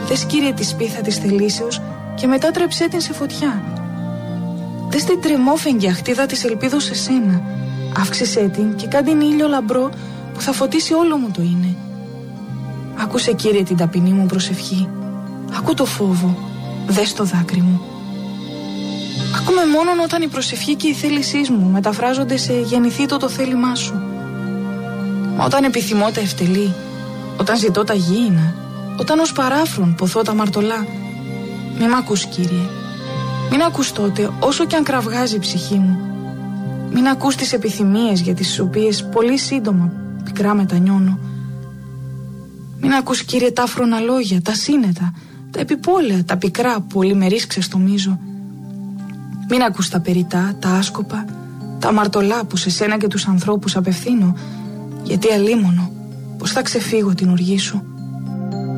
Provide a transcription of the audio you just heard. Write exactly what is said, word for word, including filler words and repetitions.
Δες, Κύριε, τη σπίθα της θελήσεως και μετάτρεψέ την σε φωτιά. Δες την τρεμόφεγγη αχτίδα της ελπίδος σε σένα. Αύξησέ την και κάν την ήλιο λαμπρό που θα φωτίσει όλο μου το είναι. Άκουσε, Κύριε, την ταπεινή μου προσευχή. Ακού το φόβο. Δες το δάκρυ μου. Ακούμε μόνον όταν η προσευχή και η θέλησή μου μεταφράζονται σε γεννηθεί το το θέλημά σου. Μα όταν επιθυμώ τα ευτελή, όταν ζητώ τα γήινα, όταν ως παράφρον ποθώ τα μαρτωλά, μη μ' ακούς, Κύριε. Μην ακούς τότε όσο κι αν κραυγάζει η ψυχή μου. Μην ακούς τις επιθυμίες για τις οποίες πολύ σύντομα πικρά μετανιώνω. Μην ακούς, Κύριε, τα άφρονα λόγια, τα σύννετα, τα επιπόλαια, τα πικρά που ολημερείς ξεστομίζω. Μην ακούς τα περιτά, τα άσκοπα, τα αμαρτωλά που σε σένα και τους ανθρώπους απευθύνω, γιατί αλίμονο πως θα ξεφύγω την οργή σου.